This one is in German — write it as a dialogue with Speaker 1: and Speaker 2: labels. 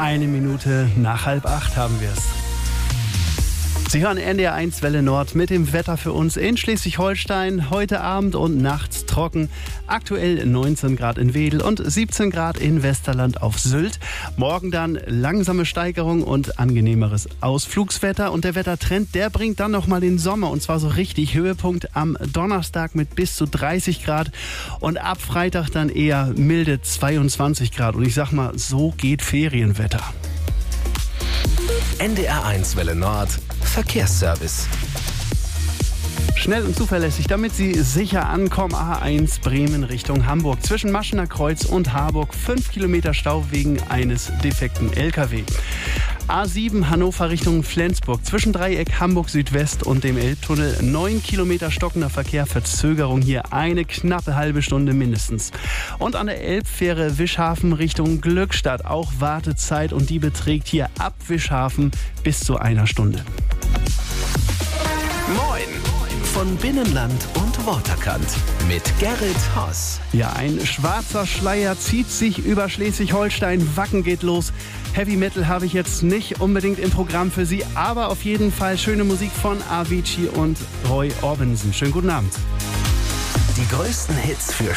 Speaker 1: Eine Minute nach 7:30 haben wir es. Sie hören NDR 1 Welle Nord mit dem Wetter für uns in Schleswig-Holstein. Heute Abend und nachts trocken. Aktuell 19 Grad in Wedel und 17 Grad in Westerland auf Sylt. Morgen dann langsame Steigerung und angenehmeres Ausflugswetter. Und der Wettertrend, der bringt dann nochmal den Sommer. Und zwar so richtig Höhepunkt am Donnerstag mit bis zu 30 Grad. Und ab Freitag dann eher milde 22 Grad. Und ich sag mal, so geht Ferienwetter.
Speaker 2: NDR 1 Welle Nord Verkehrsservice.
Speaker 1: Schnell und zuverlässig, damit Sie sicher ankommen. A1 Bremen Richtung Hamburg. Zwischen Maschener Kreuz und Harburg 5 Kilometer Stau wegen eines defekten LKW. A7 Hannover Richtung Flensburg. Zwischen Dreieck Hamburg Südwest und dem Elbtunnel 9 Kilometer stockender Verkehr. Verzögerung hier eine knappe halbe Stunde mindestens. Und an der Elbfähre Wischhafen Richtung Glückstadt auch Wartezeit und die beträgt hier ab Wischhafen bis zu einer Stunde.
Speaker 2: Moin von Binnenland und Waterkant mit Gerrit Hoss.
Speaker 1: Ja, ein schwarzer Schleier zieht sich über Schleswig-Holstein. Wacken geht los. Heavy Metal habe ich jetzt nicht unbedingt im Programm für Sie, aber auf jeden Fall schöne Musik von Avicii und Roy Orbison. Schönen guten Abend.
Speaker 2: Die größten Hits für